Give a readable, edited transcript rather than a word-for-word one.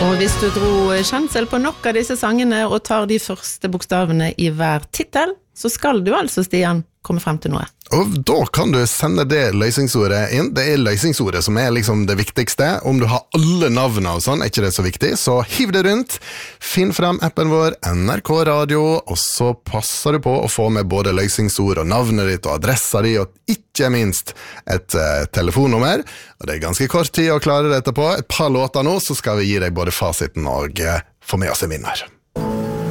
Og hvis du dro kjensel på nok av disse sangene og tar de første bokstavene I hver titel, så skal du altså, Stian, komme frem til noe. Og da kan du sende det løsningsordet inn. Det løsningsordet som liksom det viktigste. Om du har alle navnene og sånn, ikke det så viktig, så hiv det rundt. Finn frem appen vår, NRK Radio, og så passer du på å få med både løsningsord og navnet ditt og adressa di, og ikke minst et telefonnummer. Og det ganske kort tid å klare dette på. Et par låter nå, så skal vi gi deg både fasiten og få med oss en vinner.